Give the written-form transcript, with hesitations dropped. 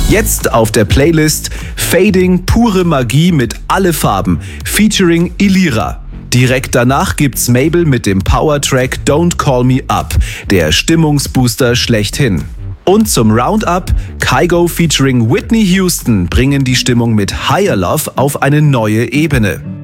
Jetzt auf der Playlist Fading pure Magie mit alle Farben, featuring Ilira. Direkt danach gibt's Mabel mit dem Power-Track Don't Call Me Up, der Stimmungsbooster schlechthin. Und zum Roundup, Kygo featuring Whitney Houston bringen die Stimmung mit Higher Love auf eine neue Ebene.